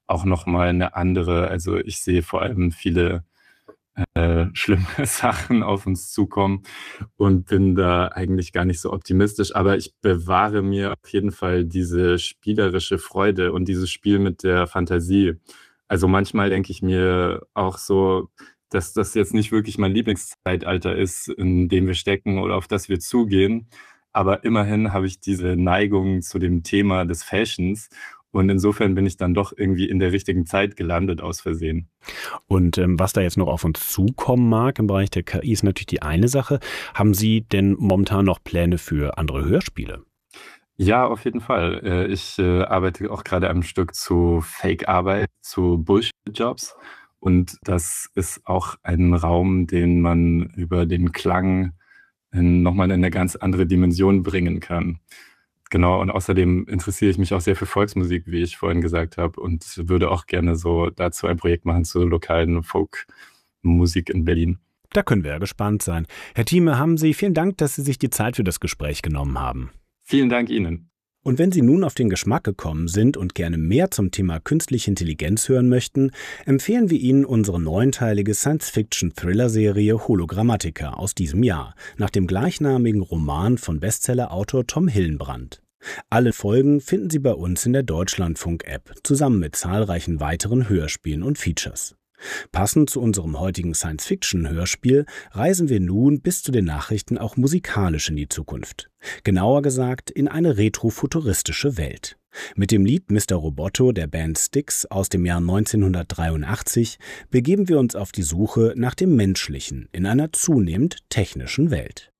auch nochmal eine andere, also ich sehe vor allem viele schlimme Sachen auf uns zukommen und bin da eigentlich gar nicht so optimistisch. Aber ich bewahre mir auf jeden Fall diese spielerische Freude und dieses Spiel mit der Fantasie. Also manchmal denke ich mir auch so, dass das jetzt nicht wirklich mein Lieblingszeitalter ist, in dem wir stecken oder auf das wir zugehen. Aber immerhin habe ich diese Neigung zu dem Thema des Fashions. Und insofern bin ich dann doch irgendwie in der richtigen Zeit gelandet aus Versehen. Und was da jetzt noch auf uns zukommen mag im Bereich der KI ist natürlich die eine Sache. Haben Sie denn momentan noch Pläne für andere Hörspiele? Ja, auf jeden Fall. Ich arbeite auch gerade am Stück zu Fake-Arbeit, zu Bullshit-Jobs. Und das ist auch ein Raum, den man über den Klang nochmal in eine ganz andere Dimension bringen kann. Genau, und außerdem interessiere ich mich auch sehr für Volksmusik, wie ich vorhin gesagt habe, und würde auch gerne so dazu ein Projekt machen zur lokalen Folkmusik in Berlin. Da können wir ja gespannt sein. Herr Thieme, haben Sie vielen Dank, dass Sie sich die Zeit für das Gespräch genommen haben. Vielen Dank Ihnen. Und wenn Sie nun auf den Geschmack gekommen sind und gerne mehr zum Thema künstliche Intelligenz hören möchten, empfehlen wir Ihnen unsere neunteilige Science-Fiction-Thriller-Serie Hologrammatica aus diesem Jahr, nach dem gleichnamigen Roman von Bestseller-Autor Tom Hillenbrand. Alle Folgen finden Sie bei uns in der Deutschlandfunk-App, zusammen mit zahlreichen weiteren Hörspielen und Features. Passend zu unserem heutigen Science-Fiction-Hörspiel reisen wir nun bis zu den Nachrichten auch musikalisch in die Zukunft. Genauer gesagt in eine retrofuturistische Welt. Mit dem Lied Mr. Roboto der Band Styx aus dem Jahr 1983 begeben wir uns auf die Suche nach dem Menschlichen in einer zunehmend technischen Welt.